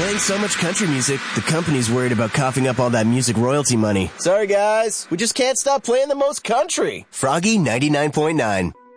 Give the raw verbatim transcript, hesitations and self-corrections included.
playing so much country music, the company's worried about coughing up all that music royalty money. Sorry, guys. We just can't stop playing the most country. Froggy ninety-nine point nine.